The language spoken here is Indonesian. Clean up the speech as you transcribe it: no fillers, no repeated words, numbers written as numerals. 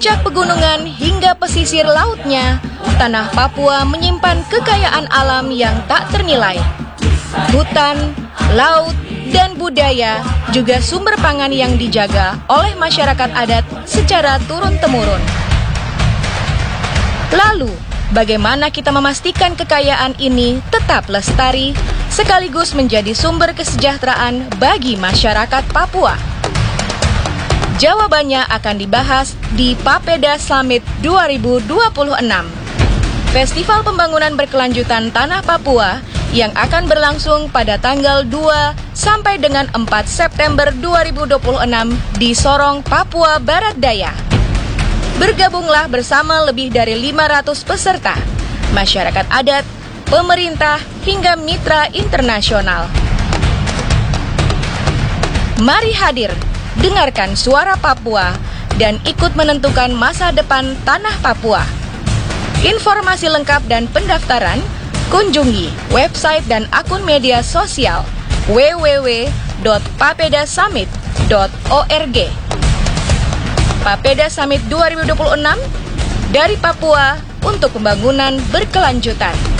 puncak pegunungan hingga pesisir lautnya, tanah Papua menyimpan kekayaan alam yang tak ternilai. Hutan, laut, dan budaya juga sumber pangan yang dijaga oleh masyarakat adat secara turun-temurun. Lalu, bagaimana kita memastikan kekayaan ini tetap lestari sekaligus menjadi sumber kesejahteraan bagi masyarakat Papua? Jawabannya akan dibahas di Papeda Summit 2026. Festival Pembangunan Berkelanjutan Tanah Papua yang akan berlangsung pada tanggal 2 sampai dengan 4 September 2026 di Sorong, Papua Barat Daya. Bergabunglah bersama lebih dari 500 peserta, masyarakat adat, pemerintah, hingga mitra internasional. Mari hadir, dengarkan suara Papua, dan ikut menentukan masa depan tanah Papua. Informasi lengkap dan pendaftaran, kunjungi website dan akun media sosial www.papedasummit.org. Papeda Summit 2026 dari Papua untuk pembangunan berkelanjutan.